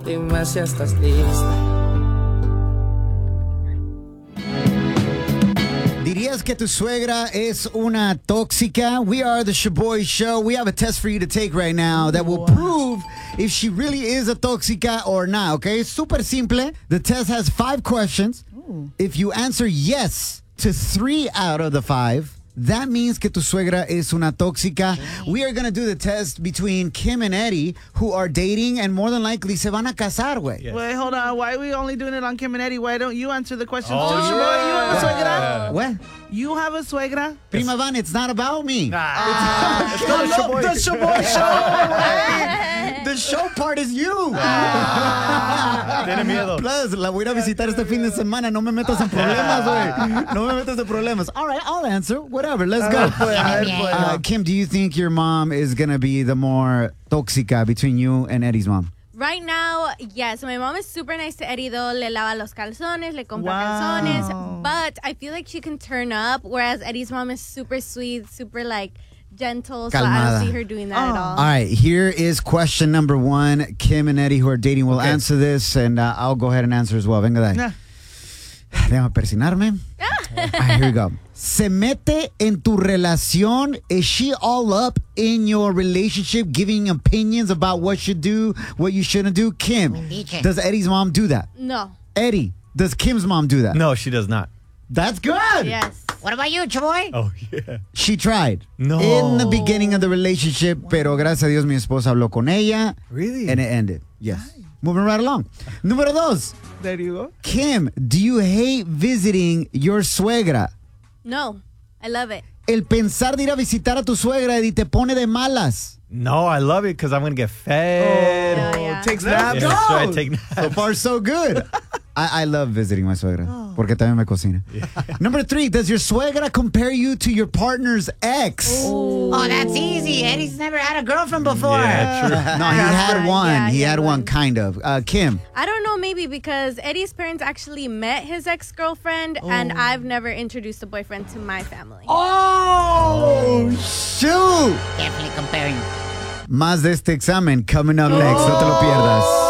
Dime si estás lista. ¿Dirías que tu suegra es una tóxica? We are the Shaboy Show. We have a test for you to take right now that will prove if she really is a tóxica or not, okay? Super simple. The test has 5 questions. If you answer yes to 3 out of the 5, that means que tu suegra es una tóxica. We are going to do the test between Kim and Eddie, who are dating and more than likely se van a casar, güey. Yes. Wait, hold on. Why are we only doing it on Kim and Eddie? Why don't you answer the question too, Oh, Shaboy? You have a suegra? What? You have a suegra? Prima Van, it's not about me. The Shaboy Show. The show part is you. Tiene miedo. Plus, la voy a ir a visitar este fin de semana. No me metas en problemas, güey. No me metas en problemas. All right, I'll answer. Whatever, let's go. Kim, do you think your mom is going to be the more tóxica between you and Eddie's mom? Right now, yes. My mom is super nice to Eddie, though. Le lava los calzones, le compra calzones. But I feel like she can turn up, whereas Eddie's mom is super sweet, super, like, gentle. So I Calmada. don't see her doing that at all. All right, here is question number 1. Kim and Eddie, who are dating, will answer this, and I'll go ahead and answer as well. Venga de ahí. Déjame persinarme. All right, here we go. Se mete en tu relación. Is she all up in your relationship, giving opinions about what you do, what you shouldn't do? Kim, does Eddie's mom do that? No. Eddie, does Kim's mom do that? No, she does not. That's good. Yes. What about you, Chaboy? Oh, yeah. She tried. No. In the beginning of the relationship, pero gracias a Dios mi esposa habló con ella. Really? And it ended. Yes. Moving right along. Número 2. There you go. Kim, do you hate visiting your suegra? No. I love it. El pensar de ir a visitar a tu suegra, Eddie, te pone de malas. No, I love it because I'm going to get fed. Oh, yeah. Takes naps. Yeah, that's right, take naps. So far, so good. I love visiting my suegra. Porque también me cocina. Number 3, does your suegra compare you to your partner's ex? Oh, that's easy. Eddie's never had a girlfriend before. Yeah, true. No, he had one. Yeah, he he had had one, one. kind of. Kim. I don't know, maybe because Eddie's parents actually met his ex-girlfriend, and I've never introduced a boyfriend to my family. Oh, shoot. Definitely comparing. Más de este examen coming up next. No te lo pierdas.